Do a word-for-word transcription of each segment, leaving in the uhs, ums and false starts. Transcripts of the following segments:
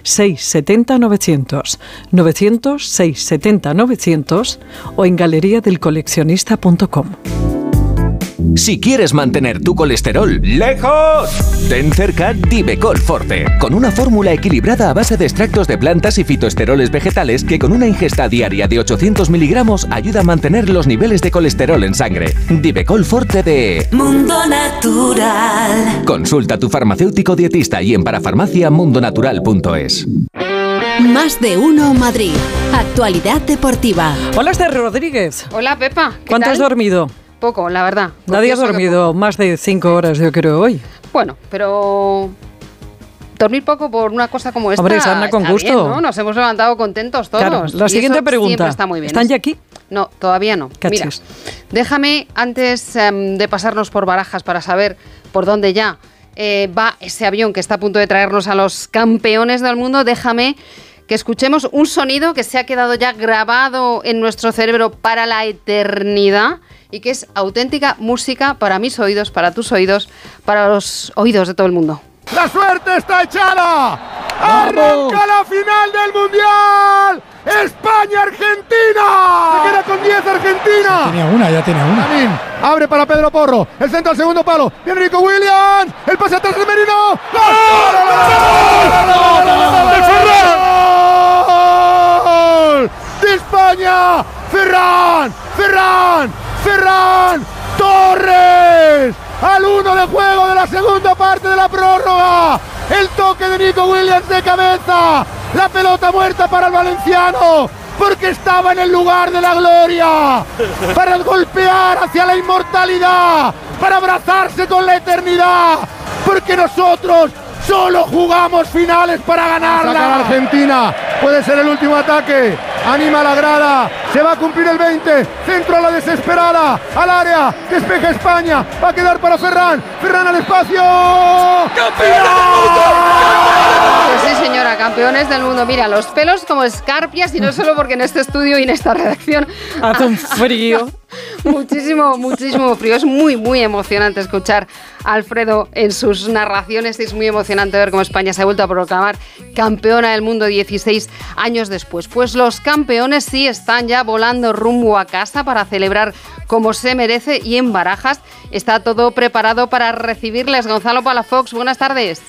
seiscientos setenta novecientos, novecientos, seiscientos setenta novecientos o en galería del coleccionista punto com. Si quieres mantener tu colesterol lejos, ten cerca Divecol Forte, con una fórmula equilibrada a base de extractos de plantas y fitoesteroles vegetales que con una ingesta diaria de ochocientos miligramos ayuda a mantener los niveles de colesterol en sangre. Divecol Forte de Mundo Natural. Consulta a tu farmacéutico dietista y en parafarmacia mundo natural punto es. Más de uno Madrid. Actualidad deportiva. Hola, Esther Rodríguez. Hola, Pepa. ¿Qué ¿Cuánto tal? has dormido? Poco, la verdad. Nadie ha dormido más de cinco horas, yo creo, hoy. Bueno, pero dormir poco por una cosa como esta. Hombre, Sana, con está gusto. bien, ¿no? Nos hemos levantado contentos todos. Claro, la y siguiente eso pregunta. siempre está muy bien. ¿Están ya aquí? No, todavía no. Cachis. Mira, déjame, antes um, de pasarnos por Barajas para saber por dónde ya eh, va ese avión que está a punto de traernos a los campeones del mundo, déjame que escuchemos un sonido que se ha quedado ya grabado en nuestro cerebro para la eternidad y que es auténtica música para mis oídos, para tus oídos, para los oídos de todo el mundo. ¡La suerte está echada! ¡Arranca la final del Mundial! ¡España-Argentina! ¡Se queda con diez Argentina! Ya tenía una, ya tenía una. Lamin abre para Pedro Porro. El centro al segundo palo. Viene Nico Williams. El pase atrás de Merino. ¡Gol! ¡De Ferran! ¡De España! ¡Ferran! ¡Ferran! ¡Ferran! ¡Torres! Al uno de juego de la segunda parte de la prórroga. El toque de Nico Williams de cabeza. La pelota muerta para el valenciano. Porque estaba en el lugar de la gloria. Para golpear hacia la inmortalidad. Para abrazarse con la eternidad. Porque nosotros solo jugamos finales para ganarla. Saca a Argentina. Puede ser el último ataque. Anima la grada. Se va a cumplir el veinte. Centro a la desesperada. Al área. Despeja España. Va a quedar para Ferran. Ferran al espacio. ¡Campeones del mundo! Pues sí, señora, campeones del mundo. Mira, los pelos como escarpias y no solo porque en este estudio y en esta redacción hace un frío. Muchísimo, muchísimo frío. Es muy, muy emocionante escuchar a Alfredo en sus narraciones. Es muy emocionante ver cómo España se ha vuelto a proclamar campeona del mundo dieciséis años después. Pues los campeones sí están ya volando rumbo a casa para celebrar como se merece y en Barajas está todo preparado para recibirles. Gonzalo Palafox, buenas tardes.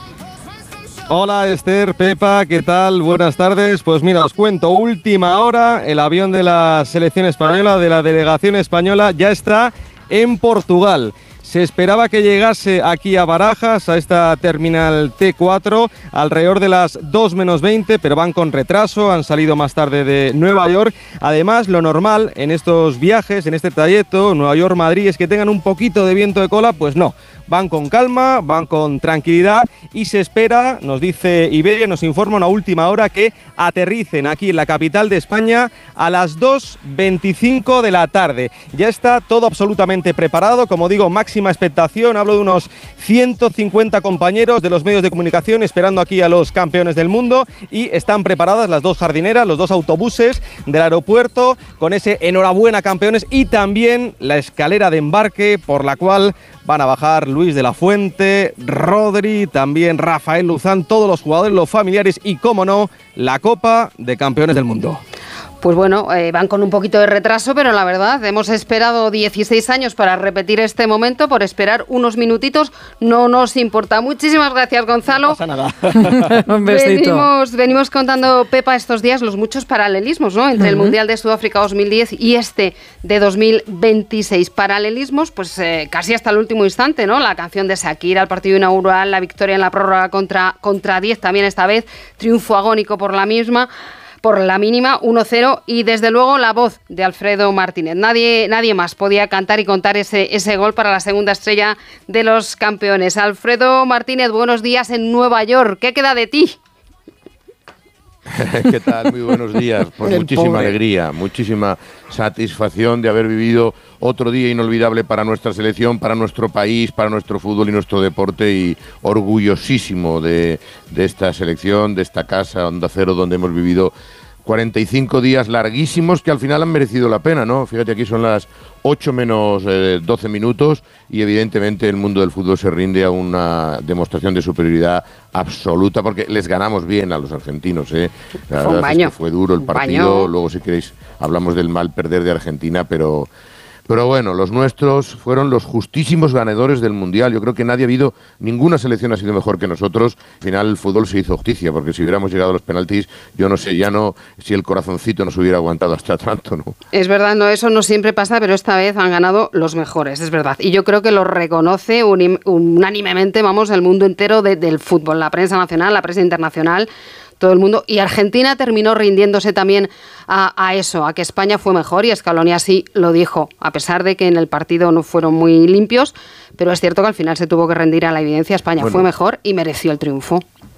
Hola Esther, Pepa, ¿qué tal? Buenas tardes. Pues mira, os cuento, última hora, el avión de la selección española, de la delegación española, ya está en Portugal. Se esperaba que llegase aquí a Barajas, a esta terminal T cuatro, alrededor de las dos menos veinte, pero van con retraso, han salido más tarde de Nueva York. Además, lo normal en estos viajes, en este trayecto, Nueva York-Madrid, es que tengan un poquito de viento de cola, pues no. Van con calma, van con tranquilidad y se espera, nos dice Iberia, nos informa una última hora, que aterricen aquí en la capital de España a las dos veinticinco de la tarde. Ya está todo absolutamente preparado, como digo, máxima expectación. Hablo de unos ciento cincuenta compañeros de los medios de comunicación esperando aquí a los campeones del mundo y están preparadas las dos jardineras, los dos autobuses del aeropuerto con ese enhorabuena campeones y también la escalera de embarque por la cual van a bajar Luis de la Fuente, Rodri, también Rafael Luzán, todos los jugadores, los familiares y, cómo no, la Copa de Campeones del Mundo. Pues bueno, eh, van con un poquito de retraso, pero la verdad, hemos esperado dieciséis años para repetir este momento, por esperar unos minutitos no nos importa. Muchísimas gracias, Gonzalo. No pasa nada. Un besito. Venimos, venimos contando, Pepa, estos días los muchos paralelismos, ¿no? Entre uh-huh. el Mundial de Sudáfrica dos mil diez y este de dos mil veintiséis. Paralelismos, pues eh, casi hasta el último instante, ¿no? La canción de Shakira, el partido inaugural, la victoria en la prórroga contra, contra diez también esta vez, triunfo agónico por la misma. Por la mínima, uno cero, y desde luego la voz de Alfredo Martínez. Nadie, nadie más podía cantar y contar ese, ese gol para la segunda estrella de los campeones. Alfredo Martínez, buenos días en Nueva York. ¿Qué queda de ti? ¿Qué tal? Muy buenos días. Pues muchísima pobre. alegría, muchísima satisfacción de haber vivido otro día inolvidable para nuestra selección, para nuestro país, para nuestro fútbol y nuestro deporte, y orgullosísimo de, de esta selección, de esta casa Onda Cero, donde hemos vivido cuarenta y cinco días larguísimos que al final han merecido la pena, ¿no? Fíjate, aquí son las ocho menos eh, doce minutos y evidentemente el mundo del fútbol se rinde a una demostración de superioridad absoluta porque les ganamos bien a los argentinos, ¿eh? La fue un baño. Es que fue duro el partido, baño. Luego si queréis hablamos del mal perder de Argentina, pero... Pero bueno, los nuestros fueron los justísimos ganadores del Mundial. Yo creo que nadie ha habido, ninguna selección ha sido mejor que nosotros. Al final el fútbol se hizo justicia, porque si hubiéramos llegado a los penaltis, yo no sé, ya no, si el corazoncito nos hubiera aguantado hasta tanto, ¿no? Es verdad, no, eso no siempre pasa, pero esta vez han ganado los mejores, es verdad. Y yo creo que lo reconoce unim, unánimemente, vamos, el mundo entero de, del fútbol, la prensa nacional, la prensa internacional, todo el mundo. Y Argentina terminó rindiéndose también a, a eso, a que España fue mejor, y Scaloni así lo dijo, a pesar de que en el partido no fueron muy limpios, pero es cierto que al final se tuvo que rendir a la evidencia. España bueno, fue mejor y mereció el triunfo.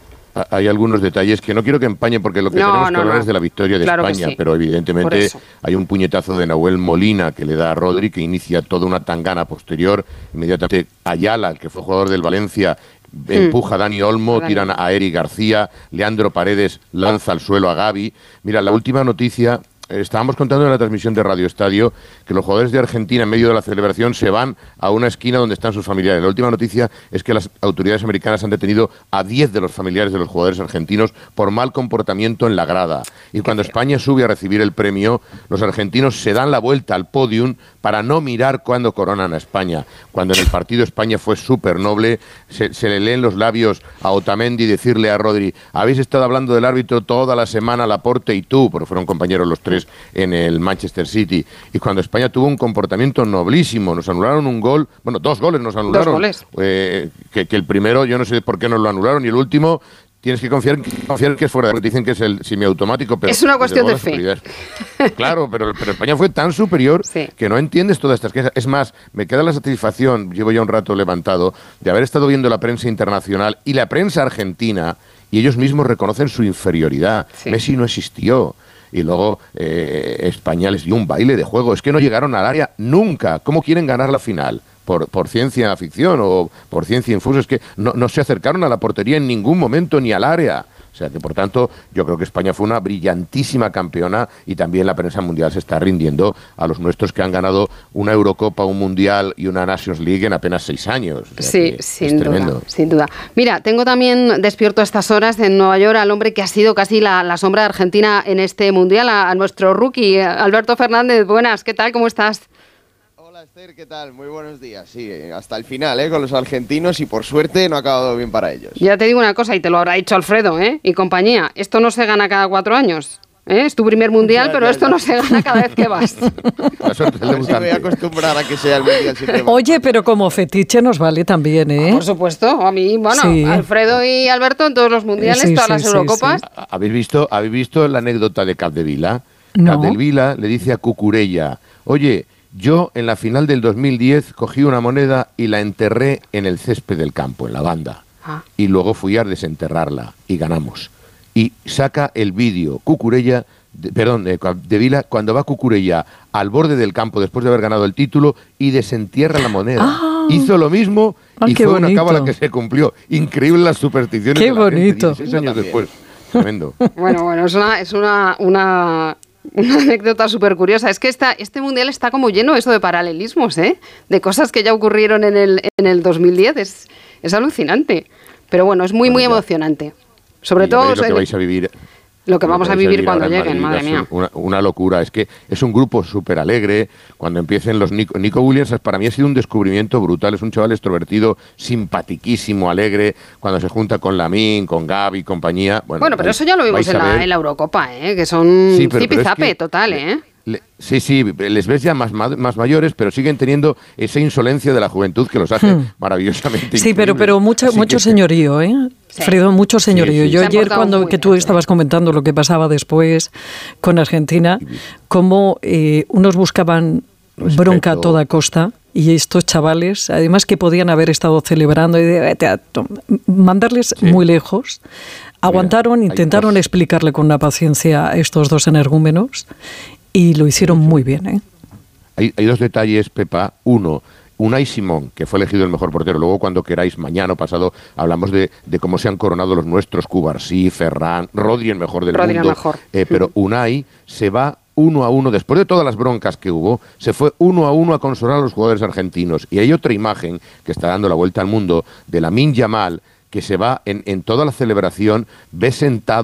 Hay algunos detalles que no quiero que empañen, porque lo que no, tenemos que no, hablar no. es de la victoria de claro España, sí. Pero evidentemente hay un puñetazo de Nahuel Molina que le da a Rodri, que inicia toda una tangana posterior. Inmediatamente Ayala, el que fue jugador del Valencia, empuja a Dani Olmo, Dani. tiran a Eric García, Leandro Paredes lanza al suelo a Gavi. Mira, la última noticia, eh, estábamos contando en la transmisión de Radio Estadio que los jugadores de Argentina en medio de la celebración se van a una esquina donde están sus familiares. La última noticia es que las autoridades americanas han detenido a diez de los familiares de los jugadores argentinos por mal comportamiento en la grada. Y cuando España sube a recibir el premio, los argentinos se dan la vuelta al podium para no mirar cuando coronan a España. Cuando en el partido España fue súper noble, se, se le leen los labios a Otamendi decirle a Rodri: habéis estado hablando del árbitro toda la semana, Laporte y tú, porque fueron compañeros los tres en el Manchester City. Y cuando España tuvo un comportamiento noblísimo, nos anularon un gol, bueno, dos goles nos anularon. Dos goles. Eh, que, que el primero, yo no sé por qué nos lo anularon, y el último... Tienes que confiar, confiar que es fuera de... Dicen que es el semiautomático, pero... Es una cuestión de fe. Claro, pero, pero España fue tan superior sí. que no entiendes todas estas quejas. Es más, me queda la satisfacción, llevo ya un rato levantado, de haber estado viendo la prensa internacional y la prensa argentina, y ellos mismos reconocen su inferioridad. Sí. Messi no existió. Y luego eh, España les dio un baile de juego. Es que no llegaron al área nunca. ¿Cómo quieren ganar la final? Por, por ciencia ficción o por ciencia infusa, es que no, no se acercaron a la portería en ningún momento ni al área. O sea que, por tanto, yo creo que España fue una brillantísima campeona, y también la prensa mundial se está rindiendo a los nuestros, que han ganado una Eurocopa, un Mundial y una Nations League en apenas seis años. O sea, sí, sin duda, sin duda. Mira, tengo también despierto a estas horas en Nueva York al hombre que ha sido casi la, la sombra de Argentina en este Mundial, a, a nuestro rookie, Alberto Fernández. Buenas, ¿qué tal? ¿Cómo estás? Hola Esther, ¿qué tal? Muy buenos días. Sí, hasta el final, ¿eh? Con los argentinos, y por suerte no ha acabado bien para ellos. Ya te digo una cosa, y te lo habrá dicho Alfredo, ¿eh? Y compañía, esto no se gana cada cuatro años. ¿Eh? Es tu primer mundial, ya, pero ya, esto ya. no se gana cada vez que vas. Eso te me voy a acostumbrar a que sea el mundial. Oye, pero como fetiche nos vale también, ¿eh? Ah, por supuesto, a mí, bueno, sí. Alfredo y Alberto en todos los mundiales, sí, todas sí, las sí, Eurocopas. Sí. ¿Habéis visto, ¿Habéis visto la anécdota de Capdevila? No. Capdevila le dice a Cucurella: oye, yo en la final del dos mil diez cogí una moneda y la enterré en el césped del campo, en la banda. Ah. Y luego fui a desenterrarla y ganamos. Y saca el vídeo Cucurella, de, perdón, eh, de Vila, cuando va Cucurella al borde del campo después de haber ganado el título y desentierra la moneda. Ah. Hizo lo mismo ah, y fue bonito. Una cábala que se cumplió. Increíble las supersticiones qué de la bonito. gente, dieciséis años después. Tremendo. Bueno, bueno, es una... Es una, una... Una anécdota súper curiosa. Es que esta, este mundial está como lleno eso de paralelismos, ¿eh? De cosas que ya ocurrieron en el, en el dos mil diez. Es, es alucinante. Pero bueno, es muy, bueno, muy ya. emocionante. Sobre y todo... Lo que vais a vivir... Lo que vamos a vivir, a vivir cuando lleguen, madre mía. Una, una locura. Es que es un grupo súper alegre. Cuando empiecen los Nico, Nico Williams, para mí ha sido un descubrimiento brutal. Es un chaval extrovertido, simpatiquísimo, alegre. Cuando se junta con Lamine, con Gavi y compañía. Bueno, bueno pero vais, eso ya lo vimos en la, en la Eurocopa, ¿eh? Que son sí, zipizape total, ¿eh? Le, sí, sí, les ves ya más, más mayores, pero siguen teniendo esa insolencia de la juventud que los hace hmm. maravillosamente Sí, pero, pero mucho, mucho que... señorío, ¿eh? Sí. Fredo, mucho señorío. Sí, sí. Yo ayer, cuando que tú bien, estabas comentando lo que pasaba después con Argentina, cómo eh, unos buscaban Respeto. bronca a toda costa, y estos chavales, además que podían haber estado celebrando, y de, mandarles sí. muy lejos, aguantaron, Mira, intentaron dos... explicarle con una paciencia a estos dos energúmenos, y lo hicieron muy bien, ¿eh? Hay, hay dos detalles, Pepa. Uno, Unai Simón, que fue elegido el mejor portero. Luego, cuando queráis, mañana o pasado, hablamos de, de cómo se han coronado los nuestros, Cubarsí, Ferran, Rodri, el mejor del Rodri mundo. El mejor. Eh, pero Unai se va uno a uno, después de todas las broncas que hubo, se fue uno a uno a consolar a los jugadores argentinos. Y hay otra imagen que está dando la vuelta al mundo de Lamine Yamal, que se va en, en toda la celebración, ve sentado